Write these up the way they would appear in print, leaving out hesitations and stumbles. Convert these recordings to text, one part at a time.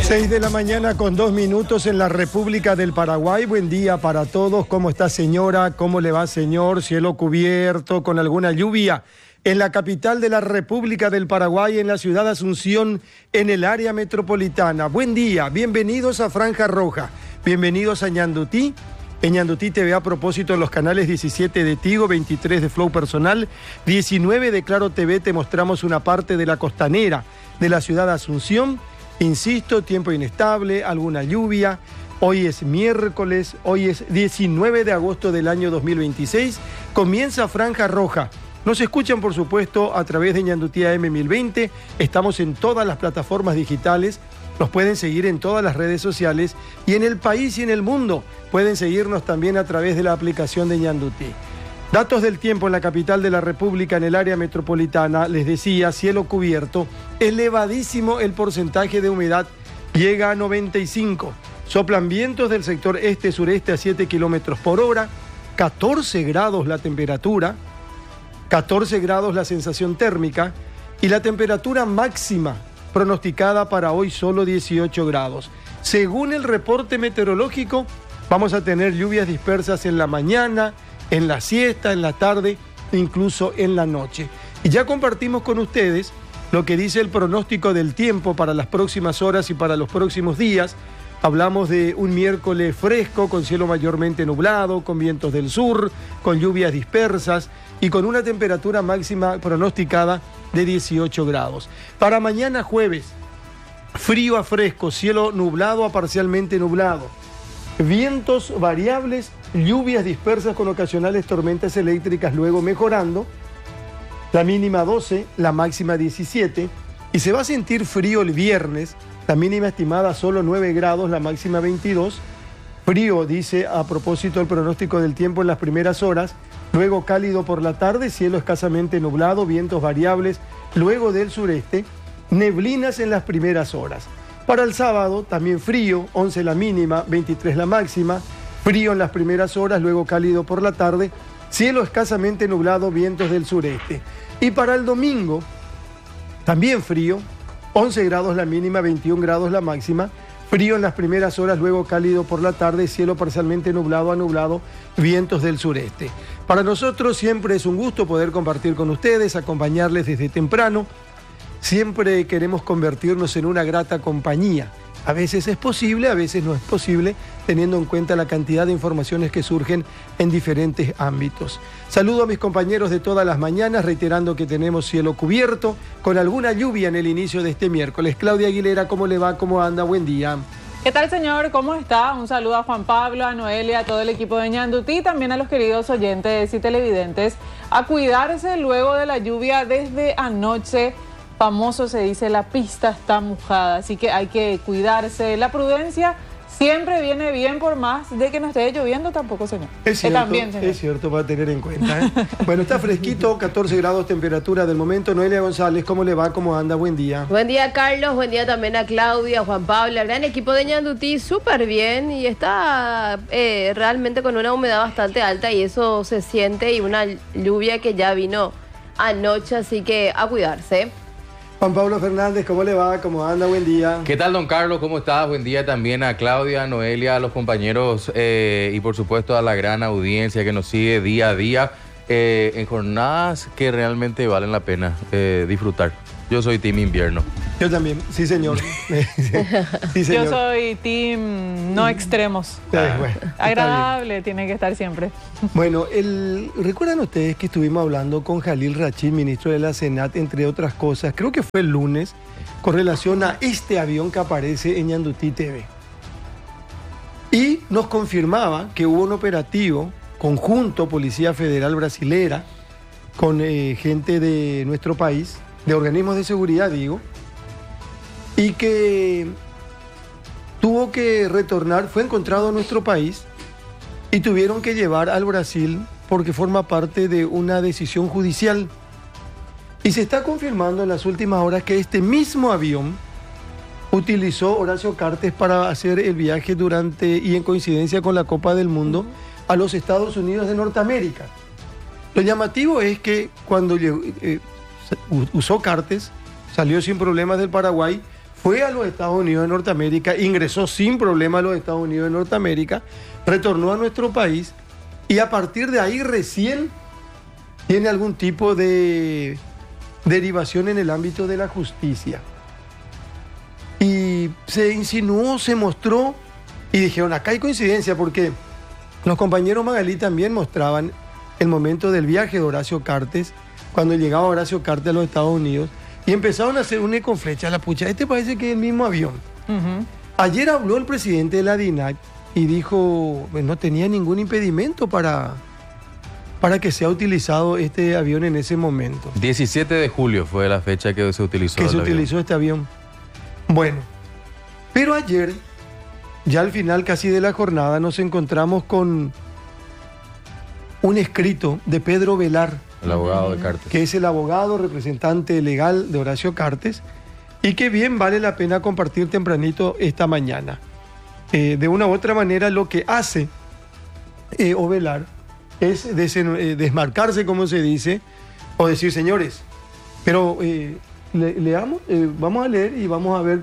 6 de la mañana con 2 minutos en la República del Paraguay. Buen día para todos. ¿Cómo está, señora? ¿Cómo le va, señor? Cielo cubierto con alguna lluvia en la capital de la República del Paraguay, en la ciudad de Asunción, en el área metropolitana. Buen día. Bienvenidos a Franja Roja. Bienvenidos a Ñandutí. En Ñandutí TV, a propósito, en los canales 17 de Tigo, 23 de Flow Personal, 19 de Claro TV, te mostramos una parte de la costanera de la ciudad de Asunción. Insisto, tiempo inestable, alguna lluvia. Hoy es miércoles, hoy es 19 de agosto del año 2026. Comienza Franja Roja. Nos escuchan, por supuesto, a través de Ñandutí AM 1020. Estamos en todas las plataformas digitales. Nos pueden seguir en todas las redes sociales. Y en el país y en el mundo pueden seguirnos también a través de la aplicación de Ñandutí. Datos del tiempo en la capital de la República, en el área metropolitana. Les decía, cielo cubierto, elevadísimo el porcentaje de humedad, llega a 95. Soplan vientos del sector este-sureste a 7 kilómetros por hora, 14 grados la temperatura, 14 grados la sensación térmica y la temperatura máxima pronosticada para hoy solo 18 grados. Según el reporte meteorológico, vamos a tener lluvias dispersas en la mañana, en la siesta, en la tarde, incluso en la noche. Y ya compartimos con ustedes lo que dice el pronóstico del tiempo para las próximas horas y para los próximos días. Hablamos de un miércoles fresco, con cielo mayormente nublado, con vientos del sur, con lluvias dispersas y con una temperatura máxima pronosticada de 18 grados. Para mañana jueves, frío a fresco, cielo nublado a parcialmente nublado. Vientos variables, lluvias dispersas con ocasionales tormentas eléctricas, luego mejorando. La mínima 12, la máxima 17. Y se va a sentir frío el viernes, la mínima estimada solo 9 grados, la máxima 22. Frío, dice a propósito el pronóstico del tiempo en las primeras horas. Luego cálido por la tarde, cielo escasamente nublado, vientos variables, luego del sureste. Neblinas en las primeras horas. Para el sábado, también frío, 11 la mínima, 23 la máxima, frío en las primeras horas, luego cálido por la tarde, cielo escasamente nublado, vientos del sureste. Y para el domingo, también frío, 11 grados la mínima, 21 grados la máxima, frío en las primeras horas, luego cálido por la tarde, cielo parcialmente nublado a nublado, vientos del sureste. Para nosotros siempre es un gusto poder compartir con ustedes, acompañarles desde temprano. Siempre queremos convertirnos en una grata compañía. A veces es posible, a veces no es posible, teniendo en cuenta la cantidad de informaciones que surgen en diferentes ámbitos. Saludo a mis compañeros de todas las mañanas, reiterando que tenemos cielo cubierto, con alguna lluvia en el inicio de este miércoles. Claudia Aguilera, ¿cómo le va? ¿Cómo anda? Buen día. ¿Qué tal, señor? ¿Cómo está? Un saludo a Juan Pablo, a Noelia, a todo el equipo de Ñandutí, también a los queridos oyentes y televidentes. A cuidarse luego de la lluvia desde anoche. Famoso se dice, la pista está mojada, así que hay que cuidarse. La prudencia siempre viene bien, por más de que no esté lloviendo tampoco, señor. Es cierto, también, señor. Es cierto, va a tener en cuenta, ¿eh? Bueno, está fresquito, 14 grados temperatura del momento. Noelia González, ¿cómo le va? ¿Cómo anda? Buen día. Buen día, Carlos. Buen día también a Claudia, Juan Pablo, al gran equipo de Ñandutí. Súper bien y está realmente con una humedad bastante alta y eso se siente, y una lluvia que ya vino anoche, así que a cuidarse. Juan Pablo Fernández, ¿cómo le va? ¿Cómo anda? Buen día. ¿Qué tal, don Carlos? ¿Cómo estás? Buen día también a Claudia, a Noelia, a los compañeros y por supuesto a la gran audiencia que nos sigue día a día en jornadas que realmente valen la pena disfrutar. Yo soy Team Invierno. Yo también, sí señor. Sí, señor. Yo soy team no extremos. Bueno, agradable tiene que estar siempre. Bueno, ¿recuerdan ustedes que estuvimos hablando con Jalil Rachid, ministro de la Senat, entre otras cosas? Creo que fue el lunes, con relación a este avión que aparece en Ñandutí TV. Y nos confirmaba que hubo un operativo conjunto, Policía Federal Brasilera, con gente de nuestro país, de organismos de seguridad, digo, y que tuvo que retornar, fue encontrado en nuestro país y tuvieron que llevar al Brasil porque forma parte de una decisión judicial. Y se está confirmando en las últimas horas que este mismo avión utilizó Horacio Cartes para hacer el viaje durante y en coincidencia con la Copa del Mundo a los Estados Unidos de Norteamérica. Lo llamativo es que cuando usó Cartes, salió sin problemas del Paraguay, fue a los Estados Unidos de Norteamérica, ingresó sin problema a los Estados Unidos de Norteamérica, retornó a nuestro país y a partir de ahí recién tiene algún tipo de derivación en el ámbito de la justicia. Y se insinuó, se mostró y dijeron, acá hay coincidencia porque los compañeros Magalí también mostraban el momento del viaje de Horacio Cartes, cuando llegaba Horacio Cartes a los Estados Unidos, y empezaron a hacer un eco flecha. La pucha, este parece que es el mismo avión. Ayer habló el presidente de la DINAC y dijo, pues, no tenía ningún impedimento para que sea utilizado este avión en ese momento. 17 de julio fue la fecha que se utilizó este avión. Bueno, pero ayer, ya al final casi de la jornada, nos encontramos con un escrito de Pedro Velar, el abogado de Cartes, que es el abogado representante legal de Horacio Cartes, y que bien vale la pena compartir tempranito esta mañana. De una u otra manera, lo que hace Velar es desmarcarse, como se dice, o decir, señores, pero leamos, vamos a leer y vamos a ver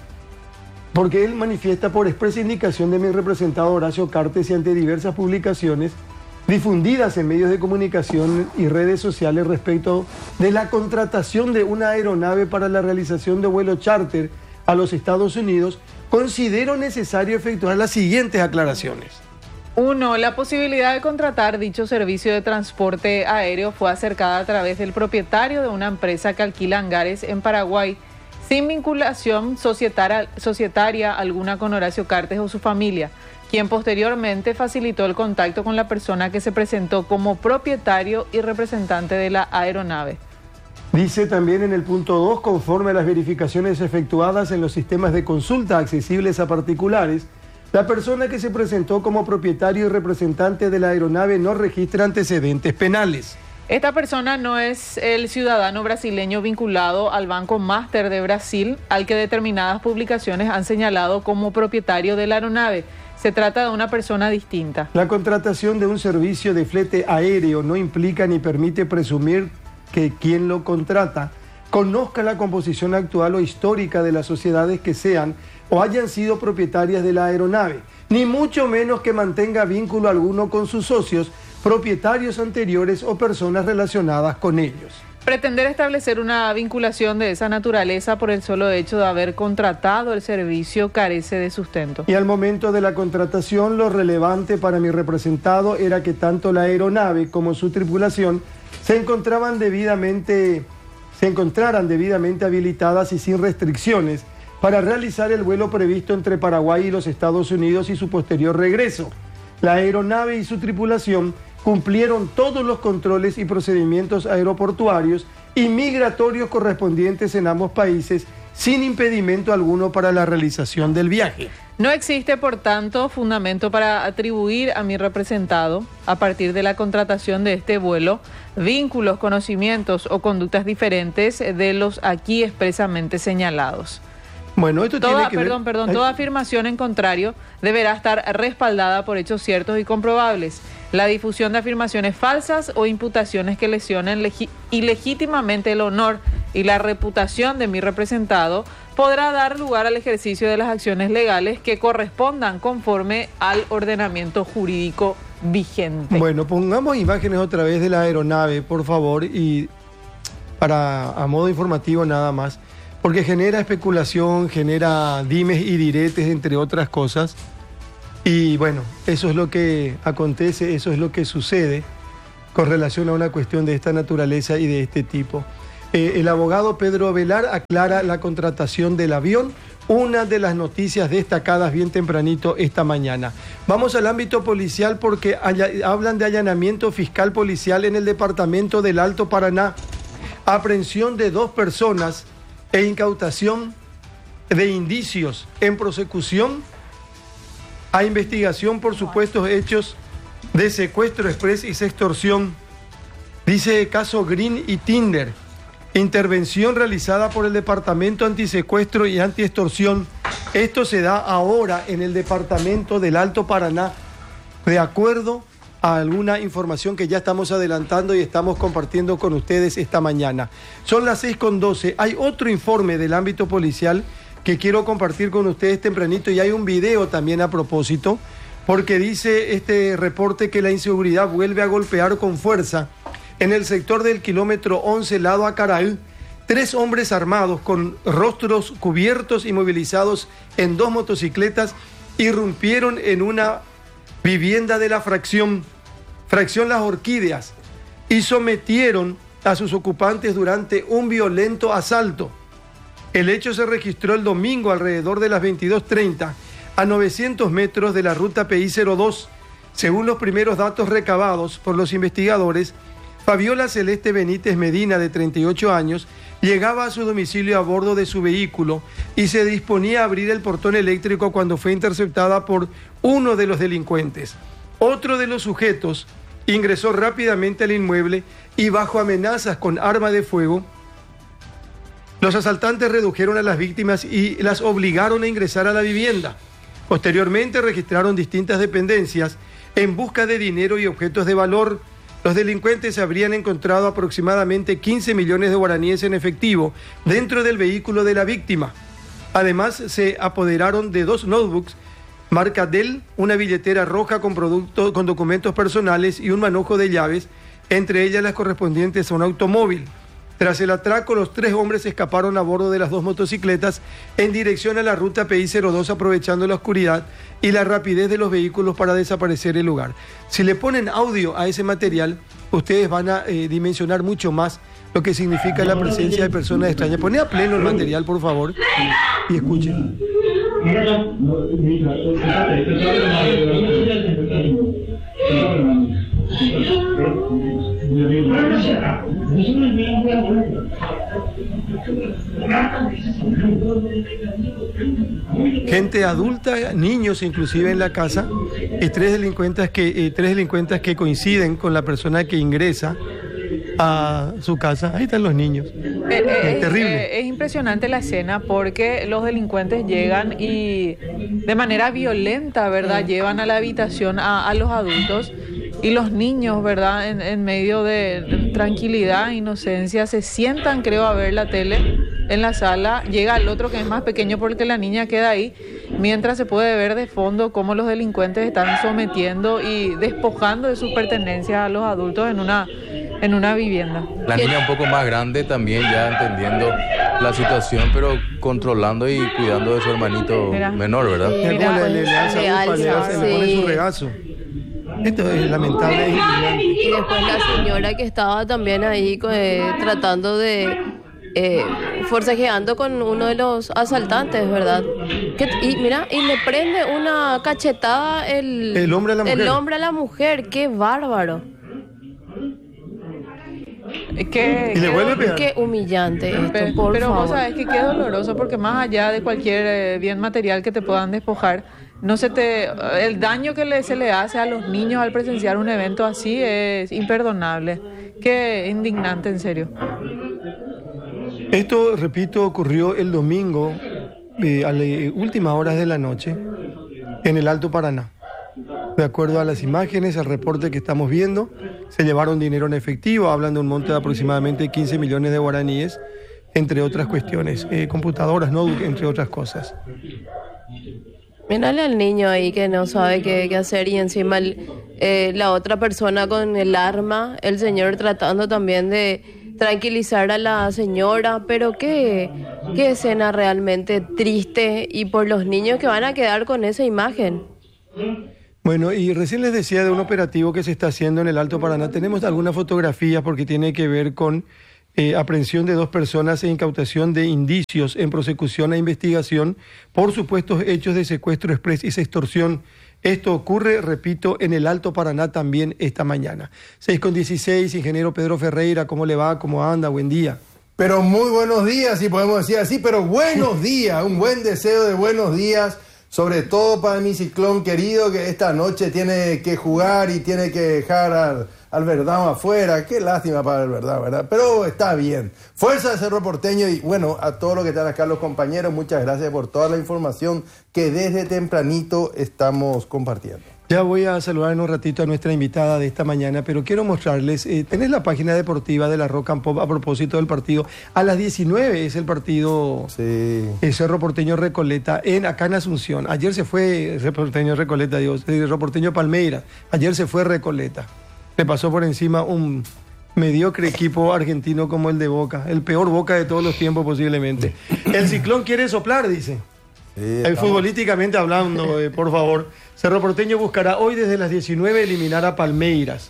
porque él manifiesta por expresa indicación de mi representado Horacio Cartes y ante diversas publicaciones difundidas en medios de comunicación y redes sociales respecto de la contratación de una aeronave para la realización de vuelo charter a los Estados Unidos, considero necesario efectuar las siguientes aclaraciones. 1. La posibilidad de contratar dicho servicio de transporte aéreo fue acercada a través del propietario de una empresa que alquila hangares en Paraguay, sin vinculación societaria alguna con Horacio Cartes o su familia, quien posteriormente facilitó el contacto con la persona que se presentó como propietario y representante de la aeronave. Dice también en el punto 2, conforme a las verificaciones efectuadas en los sistemas de consulta accesibles a particulares, la persona que se presentó como propietario y representante de la aeronave no registra antecedentes penales. Esta persona no es el ciudadano brasileño vinculado al Banco Master de Brasil, al que determinadas publicaciones han señalado como propietario de la aeronave. Se trata de una persona distinta. La contratación de un servicio de flete aéreo no implica ni permite presumir que quien lo contrata conozca la composición actual o histórica de las sociedades que sean o hayan sido propietarias de la aeronave, ni mucho menos que mantenga vínculo alguno con sus socios, propietarios anteriores o personas relacionadas con ellos. Pretender establecer una vinculación de esa naturaleza por el solo hecho de haber contratado el servicio carece de sustento. Y al momento de la contratación, lo relevante para mi representado era que tanto la aeronave como su tripulación se encontraran debidamente habilitadas y sin restricciones para realizar el vuelo previsto entre Paraguay y los Estados Unidos y su posterior regreso. La aeronave y su tripulación cumplieron todos los controles y procedimientos aeroportuarios y migratorios correspondientes en ambos países sin impedimento alguno para la realización del viaje. No existe, por tanto, fundamento para atribuir a mi representado, a partir de la contratación de este vuelo, vínculos, conocimientos o conductas diferentes de los aquí expresamente señalados. Bueno, esto tiene que ver... Toda afirmación en contrario deberá estar respaldada por hechos ciertos y comprobables. La difusión de afirmaciones falsas o imputaciones que lesionen ilegítimamente el honor y la reputación de mi representado podrá dar lugar al ejercicio de las acciones legales que correspondan conforme al ordenamiento jurídico vigente. Bueno, pongamos imágenes otra vez de la aeronave, por favor, y a modo informativo nada más, porque genera especulación, genera dimes y diretes, entre otras cosas. Y bueno, eso es lo que acontece, eso es lo que sucede con relación a una cuestión de esta naturaleza y de este tipo. El abogado Pedro Velar aclara la contratación del avión, una de las noticias destacadas bien tempranito esta mañana. Vamos al ámbito policial porque hablan de allanamiento fiscal policial en el departamento del Alto Paraná, aprehensión de 2 personas e incautación de indicios en prosecución a investigación por supuestos hechos de secuestro express y sextorsión. Dice caso Green y Tinder. Intervención realizada por el Departamento Antisecuestro y Antiextorsión. Esto se da ahora en el departamento del Alto Paraná, de acuerdo a alguna información que ya estamos adelantando y estamos compartiendo con ustedes esta mañana. Son las 6:12. Hay otro informe del ámbito policial que quiero compartir con ustedes tempranito, y hay un video también a propósito, porque dice este reporte que la inseguridad vuelve a golpear con fuerza en el sector del kilómetro 11 lado Acaral. 3 hombres armados con rostros cubiertos y movilizados en 2 motocicletas irrumpieron en una vivienda de la fracción Las Orquídeas y sometieron a sus ocupantes durante un violento asalto. El hecho se registró el domingo alrededor de las 22:30 a 900 metros de la ruta PI-02. Según los primeros datos recabados por los investigadores, Fabiola Celeste Benítez Medina, de 38 años, llegaba a su domicilio a bordo de su vehículo y se disponía a abrir el portón eléctrico cuando fue interceptada por uno de los delincuentes. Otro de los sujetos ingresó rápidamente al inmueble y, bajo amenazas con arma de fuego, los asaltantes redujeron a las víctimas y las obligaron a ingresar a la vivienda. Posteriormente registraron distintas dependencias en busca de dinero y objetos de valor. Los delincuentes habrían encontrado aproximadamente 15 millones de guaraníes en efectivo dentro del vehículo de la víctima. Además, se apoderaron de 2 notebooks marca Dell, una billetera roja con documentos personales y un manojo de llaves, entre ellas las correspondientes a un automóvil. Tras el atraco, los 3 hombres escaparon a bordo de las 2 motocicletas en dirección a la ruta PI-02, aprovechando la oscuridad y la rapidez de los vehículos para desaparecer el lugar. Si le ponen audio a ese material, ustedes van a dimensionar mucho más lo que significa la presencia de personas extrañas. Poné a pleno el material, por favor, y escuchen. Gente adulta, niños inclusive en la casa, y 3 delincuentes que coinciden con la persona que ingresa a su casa. Ahí están los niños. Es terrible. Es impresionante la escena porque los delincuentes llegan y de manera violenta, ¿verdad? Llevan a la habitación a los adultos, y los niños, ¿verdad? En medio de tranquilidad, inocencia, se sientan, creo, a ver la tele en la sala. Llega el otro, que es más pequeño porque la niña queda ahí, mientras se puede ver de fondo cómo los delincuentes están sometiendo y despojando de sus pertenencias a los adultos en una vivienda. La niña un poco más grande también, ya entendiendo la situación, pero controlando y cuidando de su hermanito menor, ¿verdad? Le pone su regazo. Esto es lamentable. Y después la señora que estaba también ahí tratando de forcejeando con uno de los asaltantes, ¿verdad? Y le prende una cachetada el hombre a la mujer. ¡Qué bárbaro! Y le vuelve a pegar. Qué humillante esto, por pero favor. Vos sabés que qué doloroso, porque más allá de cualquier bien material que te puedan despojar, el daño que se le hace a los niños al presenciar un evento así es imperdonable. Qué indignante, en serio. Esto, repito, ocurrió el domingo a las últimas horas de la noche en el Alto Paraná. De acuerdo a las imágenes, al reporte que estamos viendo, se llevaron dinero en efectivo, hablan de un monto de aproximadamente 15 millones de guaraníes, entre otras cuestiones, computadoras, notebook, entre otras cosas. Mírale al niño ahí que no sabe qué hacer, y encima la otra persona con el arma, el señor tratando también de tranquilizar a la señora, pero qué escena realmente triste, y por los niños que van a quedar con esa imagen. Bueno, y recién les decía de un operativo que se está haciendo en el Alto Paraná. Tenemos algunas fotografías porque tiene que ver con aprehensión de 2 personas e incautación de indicios en prosecución e investigación por supuestos hechos de secuestro exprés y extorsión. Esto ocurre, repito, en el Alto Paraná también esta mañana. 6:16, ingeniero Pedro Ferreira, ¿cómo le va? ¿Cómo anda? Buen día. Pero muy buenos días, si podemos decir así, pero buenos días, un buen deseo de buenos días, sobre todo para mi ciclón querido, que esta noche tiene que jugar y tiene que dejar al Verdão afuera. Qué lástima para el Verdão, ¿verdad? Pero está bien. Fuerza de Cerro Porteño, y bueno, a todos los que están acá, los compañeros, muchas gracias por toda la información que desde tempranito estamos compartiendo. Ya voy a saludar en un ratito a nuestra invitada de esta mañana, pero quiero mostrarles, tenés la página deportiva de la Rock and Pop a propósito del partido. A las 19 es el partido Cerro Porteño Recoleta acá en Asunción. Ayer se fue Cerro Porteño Recoleta, Cerro Porteño Palmeiras. Ayer se fue Recoleta. Le pasó por encima un mediocre equipo argentino como el de Boca, el peor Boca de todos los tiempos posiblemente. El Ciclón quiere soplar, dice. Futbolísticamente hablando, por favor. Cerro Porteño buscará hoy desde las 19 eliminar a Palmeiras.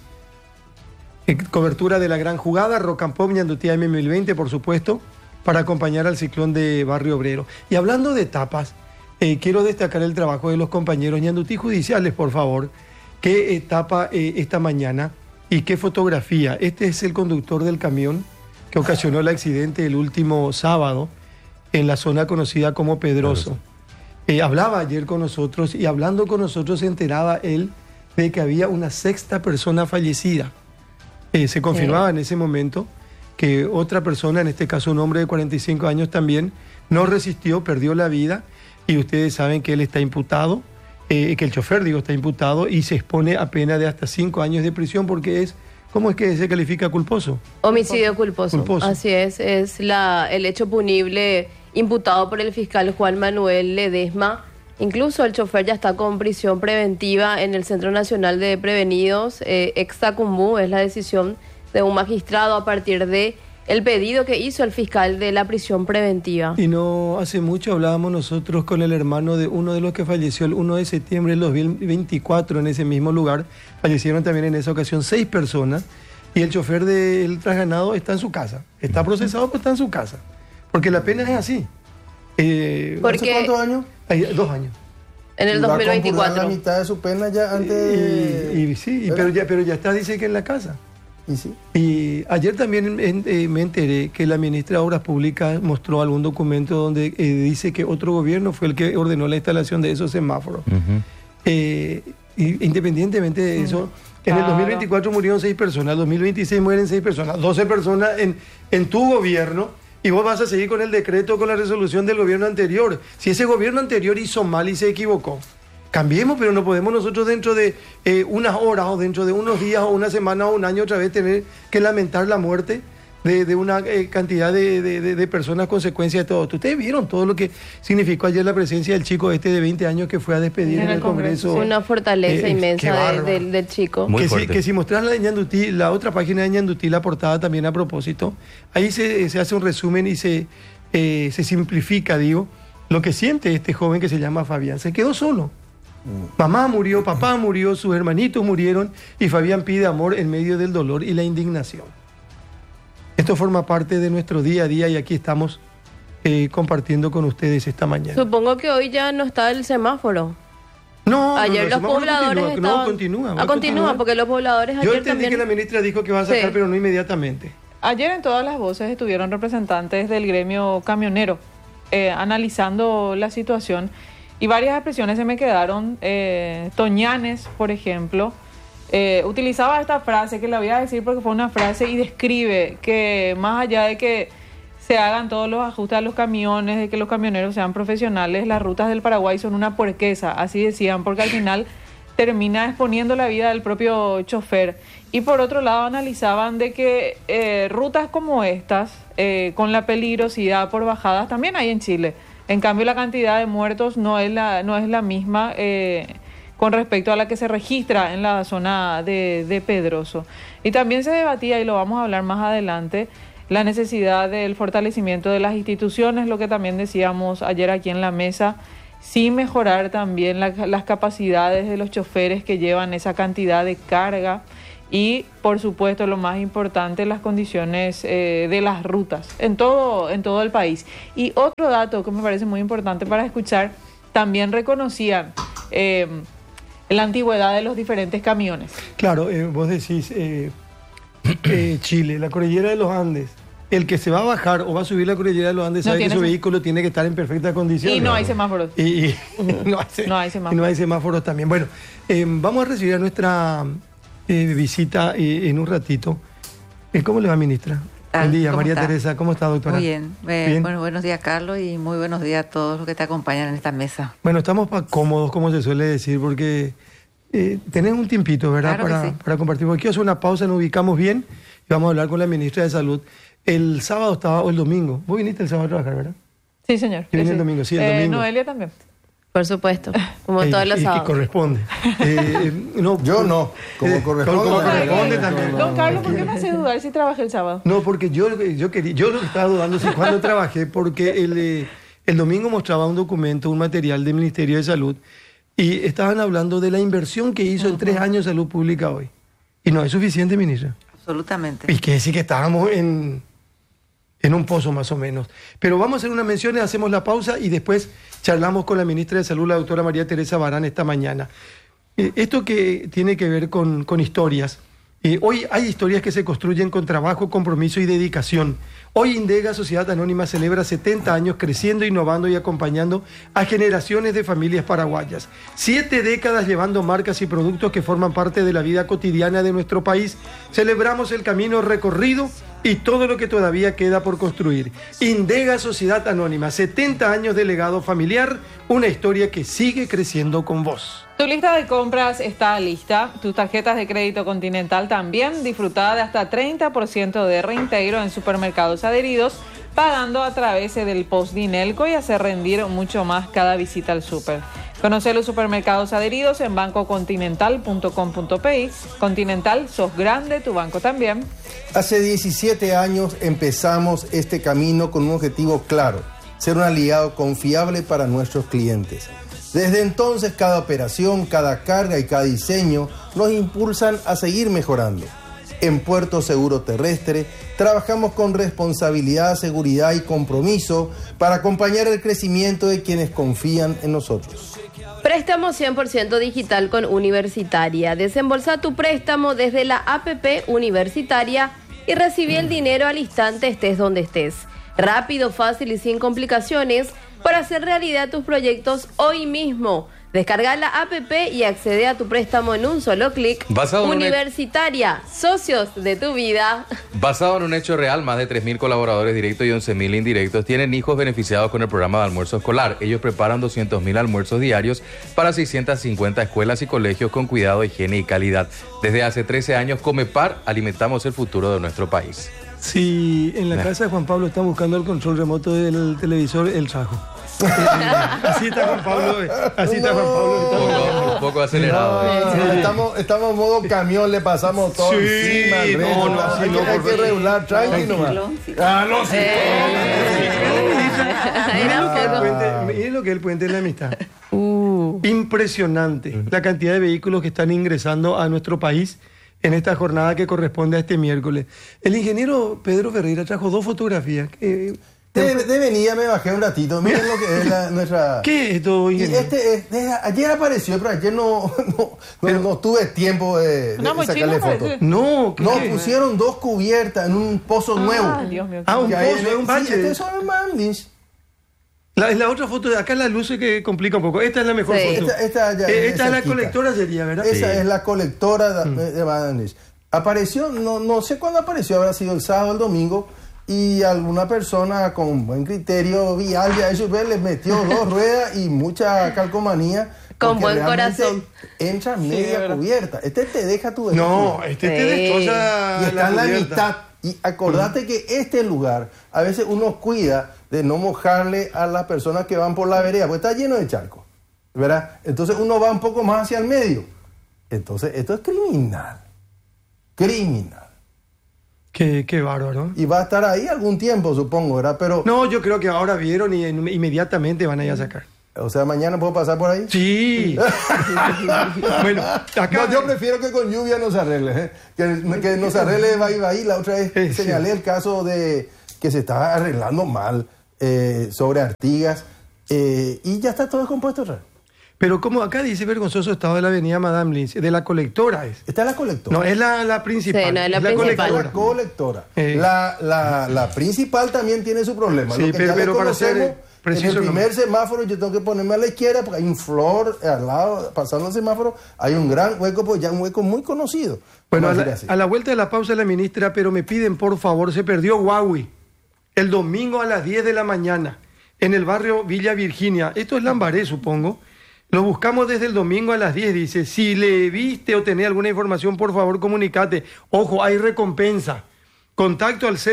Cobertura de la gran jugada, Rock and Pop, Ñandutí AM1020, por supuesto, para acompañar al Ciclón de Barrio Obrero. Y hablando de etapas, quiero destacar el trabajo de los compañeros Ñandutí Judiciales, por favor. ¿Qué etapa esta mañana y qué fotografía? Este es el conductor del camión que ocasionó el accidente el último sábado en la zona conocida como Pedroso. Hablaba ayer con nosotros y hablando con nosotros se enteraba él de que había una sexta persona fallecida. Se confirmaba en ese momento que otra persona, en este caso un hombre de 45 años también, no resistió, perdió la vida y ustedes saben que él está imputado, que el chofer, está imputado y se expone a pena de hasta 5 años de prisión porque es, ¿cómo es que se califica culposo? Homicidio culposo. Así es el hecho punible imputado por el fiscal Juan Manuel Ledesma. Incluso el chofer ya está con prisión preventiva en el Centro Nacional de Prevenidos, Extacumbú. Es la decisión de un magistrado a partir de el pedido que hizo el fiscal de la prisión preventiva. Y no hace mucho hablábamos nosotros con el hermano de uno de los que falleció el 1 de septiembre del 2024 en ese mismo lugar. Fallecieron también en esa ocasión 6 personas y el chofer del trasganado está en su casa. Está procesado, pero está en su casa. Porque la pena es así. ¿Hace cuántos años? 2 años. En el 2024. La mitad de su pena ya antes. Pero ya está, dice que en la casa. ¿Y sí? Y ayer también me enteré que la ministra de Obras Públicas mostró algún documento donde dice que otro gobierno fue el que ordenó la instalación de esos semáforos. Independientemente de eso, en el 2024 murieron 6 personas, en el 2026 mueren 6 personas, 12 personas en tu gobierno. Y vos vas a seguir con el decreto, con la resolución del gobierno anterior. Si ese gobierno anterior hizo mal y se equivocó, cambiemos, pero no podemos nosotros dentro de unas horas o dentro de unos días o una semana o un año otra vez tener que lamentar la muerte de una cantidad de personas consecuencia de todo. Ustedes vieron todo lo que significó ayer la presencia del chico de 20 años que fue a despedir en el Congreso. Una fortaleza inmensa del chico. Que si mostrás la de Ñandutí, la otra página de Ñandutí, la portada también a propósito, ahí se hace un resumen y se simplifica, lo que siente este joven que se llama Fabián. Se quedó solo. Mamá murió, papá murió, sus hermanitos murieron y Fabián pide amor en medio del dolor y la indignación. Esto forma parte de nuestro día a día y aquí estamos compartiendo con ustedes esta mañana. Supongo que hoy ya no está el semáforo. No, ayer los pobladores estaban... continúa, porque los pobladores ayer también... Yo entendí que la ministra dijo que va a sacar, pero no inmediatamente. Ayer en Todas las Voces estuvieron representantes del gremio camionero analizando la situación y varias expresiones se me quedaron. Toñanes, por ejemplo, utilizaba esta frase que la voy a decir porque fue una frase y describe que más allá de que se hagan todos los ajustes a los camiones, de que los camioneros sean profesionales, las rutas del Paraguay son una porqueza, así decían, porque al final termina exponiendo la vida del propio chofer. Y por otro lado analizaban de que rutas como estas, con la peligrosidad por bajadas, también hay en Chile. En cambio la cantidad de muertos no es la misma con respecto a la que se registra en la zona de Pedroso. Y también se debatía, y lo vamos a hablar más adelante, la necesidad del fortalecimiento de las instituciones, lo que también decíamos ayer aquí en la mesa, sí mejorar también las capacidades de los choferes que llevan esa cantidad de carga y, por supuesto, lo más importante, las condiciones de las rutas en todo el país. Y otro dato que me parece muy importante para escuchar, también reconocían la antigüedad de los diferentes camiones. Claro, vos decís Chile, la cordillera de los Andes. El que se va a bajar o va a subir la cordillera de los Andes sabe que su vehículo tiene que estar en perfecta condición. Y no hay semáforos. Y no hay semáforos. Y no hay semáforos también. Bueno, vamos a recibir a nuestra visita en un ratito. ¿Cómo le va, ministra? Buen día, María Teresa. ¿Cómo está, doctora? Muy bien. Bueno, buenos días, Carlos, y muy buenos días a todos los que te acompañan en esta mesa. Bueno, estamos cómodos, como se suele decir, porque tenés un tiempito, ¿verdad? Claro que sí. Para compartir. Porque quiero hacer una pausa, nos ubicamos bien y vamos a hablar con la ministra de Salud. El sábado o el domingo. Vos viniste el sábado a trabajar, ¿verdad? Sí, señor. Yo vine el domingo, sí, el domingo. Noelia también. Por supuesto, como todos los Y que sábados. corresponde. Yo no, como corresponde. Como también. corresponde también. Don Carlos, ¿por qué me hace dudar si trabajé el sábado? No, porque yo lo que estaba dudando si cuando trabajé, porque el domingo mostraba un documento, un material del Ministerio de Salud, y estaban hablando de la inversión que hizo en 3 años Salud Pública hoy. Y no es suficiente, ministra. Absolutamente. Y que decir que estábamos en un pozo más o menos. Pero vamos a hacer unas menciones, hacemos la pausa y después charlamos con la ministra de Salud, la doctora María Teresa Barán, esta mañana. Esto que tiene que ver con historias. Hoy hay historias que se construyen con trabajo, compromiso y dedicación. Hoy Indega, Sociedad Anónima, celebra 70 años creciendo, innovando y acompañando a generaciones de familias paraguayas. 7 décadas llevando marcas y productos que forman parte de la vida cotidiana de nuestro país. Celebramos el camino recorrido y todo lo que todavía queda por construir. Indega, Sociedad Anónima, 70 años de legado familiar, una historia que sigue creciendo con vos. Tu lista de compras está lista. Tus tarjetas de crédito Continental también. Disfrutada de hasta 30% de reintegro en supermercados adheridos, pagando a través del Post Dinelco y hacer rendir mucho más cada visita al súper. Conoce los supermercados adheridos en bancocontinental.com.pi. Continental, sos grande, tu banco también. Hace 17 años empezamos este camino con un objetivo claro: ser un aliado confiable para nuestros clientes. Desde entonces, cada operación, cada carga y cada diseño nos impulsan a seguir mejorando. En Puerto Seguro Terrestre, trabajamos con responsabilidad, seguridad y compromiso para acompañar el crecimiento de quienes confían en nosotros. Préstamo 100% digital con Universitaria. Desembolsa tu préstamo desde la APP Universitaria y recibí el dinero al instante, estés donde estés. Rápido, fácil y sin complicaciones para hacer realidad tus proyectos hoy mismo. Descarga la APP y accede a tu préstamo en un solo clic. Universitaria, socios de tu vida. Basado en un hecho real, más de 3.000 colaboradores directos y 11.000 indirectos tienen hijos beneficiados con el programa de almuerzo escolar. Ellos preparan 200.000 almuerzos diarios para 650 escuelas y colegios con cuidado, higiene y calidad. Desde hace 13 años, Comepar, alimentamos el futuro de nuestro país. Si en la casa de Juan Pablo están buscando el control remoto del televisor, el trajo. Así está Juan Pablo. Así está Juan Pablo. Un poco acelerado. Estamos en modo camión, le pasamos todo encima. Hay que regular, tranquilo. Miren lo que es el puente de la amistad. Impresionante la cantidad de vehículos que están ingresando a nuestro país en esta jornada que corresponde a este miércoles. El ingeniero Pedro Ferreira trajo 2 fotografías. De venida me bajé un ratito. Miren lo que es nuestra... ¿Qué es esto, ingeniero? Ayer apareció, pero ayer no tuve tiempo de sacarle fotos. No, pusieron 2 cubiertas en un pozo nuevo. Dios mío. Un pozo, un bache. Esto es Manlis. La otra foto de acá, la luz que complica un poco. Esta es la mejor foto. Esta es la colectora, sería, ¿verdad? Esa es la colectora de Manlis. Apareció, no sé cuándo apareció, habrá sido el sábado o el domingo, y alguna persona con buen criterio vial ya les metió 2 ruedas y mucha calcomanía. Con buen corazón. Entra media cubierta. Te deja tu vehículo. No, te destroza. Y está en la cubierta. mitad. Y acordate que este lugar, a veces uno cuida de no mojarle a las personas que van por la vereda, porque está lleno de charcos, ¿verdad? Entonces uno va un poco más hacia el medio. Entonces esto es criminal. Criminal. Qué bárbaro. Y va a estar ahí algún tiempo, supongo, ¿verdad? Pero, No, yo creo que ahora vieron y inmediatamente van a ir a sacar. o sea, mañana puedo pasar por ahí. Sí. Bueno, acá... No, yo prefiero que con lluvia no se arregle, ¿eh? Que no se arregle va y la otra vez señalé el caso de que se estaba arreglando mal sobre Artigas y ya está todo descompuesto otra vez. Pero como acá dice vergonzoso estado de la avenida Madame Lins, de la colectora es. Está la colectora. No, es la principal. Sí, no, es la colectora. principal. La colectora. Eh. La principal también tiene su problema. Sí, Lo que ya pero para ser conocemos, preciso, en el primer semáforo yo tengo que ponerme a la izquierda porque hay un flor al lado, pasando el semáforo, hay un gran hueco, pues ya un hueco muy conocido. Bueno, Vamos a la vuelta de la pausa de la ministra, pero me piden por favor, se perdió Huawei el domingo a las 10 de la mañana en el barrio Villa Virginia. Esto es Lambaré, supongo. Lo buscamos desde el domingo a las 10, dice. Si le viste o tenés alguna información, por favor, comunicate. Ojo, hay recompensa. Contacto al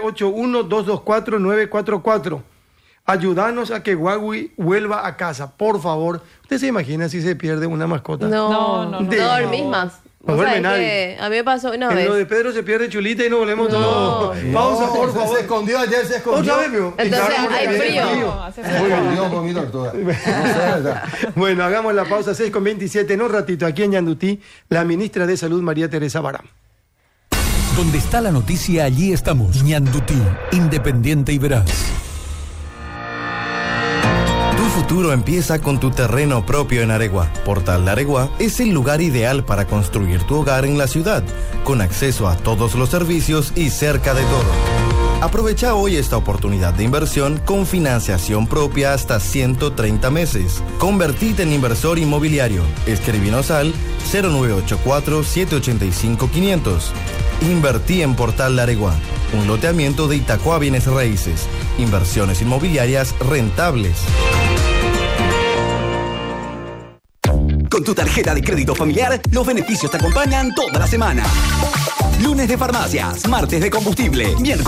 0981-224-944. Ayúdanos a que Huawei vuelva a casa, por favor. ¿Usted se imagina si se pierde una mascota? No dormís más. No duerme nadie. A mí me pasó una vez. Lo de Pedro se pierde Chulita y nos volvemos todos. Pausa, por favor. Se escondió ayer, se escondió. ¿Otra vez, Entonces hay frío. Escondió con mi tortuga. Bueno, hagamos la pausa 6:27 en un ratito aquí en Ñandutí, la ministra de Salud María Teresa Barán. Donde está la noticia, allí estamos. Ñandutí, independiente y veraz. Tu futuro empieza con tu terreno propio en Aregua. Portal de Aregua es el lugar ideal para construir tu hogar en la ciudad, con acceso a todos los servicios y cerca de todo. Aprovecha hoy esta oportunidad de inversión con financiación propia hasta 130 meses. Convertite en inversor inmobiliario. Escribinos al 0984-785-500. Invertí en Portal de Aregua, un loteamiento de Itacua Bienes Raíces. Inversiones inmobiliarias rentables. Con tu tarjeta de crédito familiar, los beneficios te acompañan toda la semana. Lunes de farmacias, martes de combustible, miércoles